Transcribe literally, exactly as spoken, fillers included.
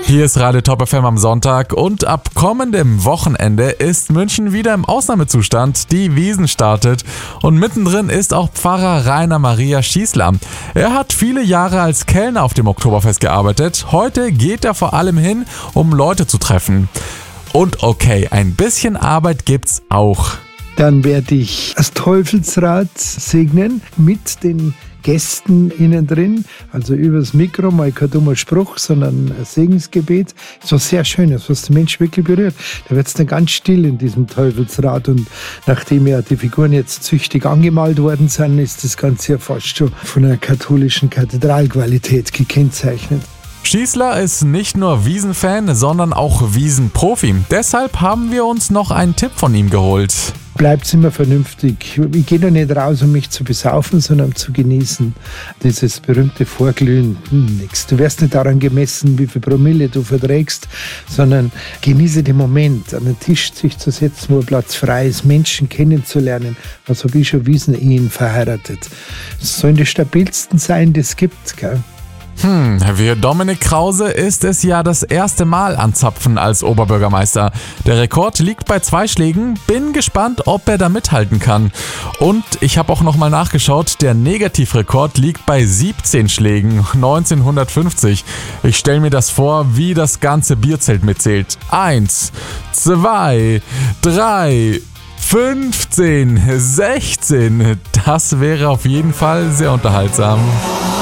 Hier ist Radio Top F M am Sonntag und ab kommendem Wochenende ist München wieder im Ausnahmezustand. Die Wiesn startet und mittendrin ist auch Pfarrer Rainer Maria Schießler. Er hat viele Jahre als Kellner auf dem Oktoberfest gearbeitet. Heute geht er vor allem hin, um Leute zu treffen. Und okay, ein bisschen Arbeit gibt's auch. Dann werde ich das Teufelsrad segnen mit den Gästen innen drin, also übers Mikro, mal kein dummer Spruch, sondern ein Segensgebet. So sehr Schönes, was den Mensch wirklich berührt. Da wird es dann ganz still in diesem Teufelsrad und nachdem ja die Figuren jetzt züchtig angemalt worden sind, ist das Ganze ja fast schon von einer katholischen Kathedralqualität gekennzeichnet. Schießler ist nicht nur Wiesn-Fan, sondern auch Wiesn-Profi. Deshalb haben wir uns noch einen Tipp von ihm geholt. Bleibt immer vernünftig. Ich gehe da nicht raus, um mich zu besaufen, sondern um zu genießen. Dieses berühmte Vorglühen, hm, nix. Du wirst nicht daran gemessen, wie viel Promille du verträgst, sondern genieße den Moment, an den Tisch sich zu setzen, wo Platz frei ist, Menschen kennenzulernen. Was habe ich schon Wiesn-Ehen verheiratet? Das sollen die stabilsten sein, die es gibt, gell? Hm, für Dominik Krause ist es ja das erste Mal anzapfen als Oberbürgermeister. Der Rekord liegt bei zwei Schlägen. Bin gespannt, ob er da mithalten kann. Und ich habe auch nochmal nachgeschaut, der Negativrekord liegt bei siebzehn Schlägen, neunzehnhundertfünfzig. Ich stelle mir das vor, wie das ganze Bierzelt mitzählt. Eins, zwei, drei, fünfzehn, sechzehn. Das wäre auf jeden Fall sehr unterhaltsam.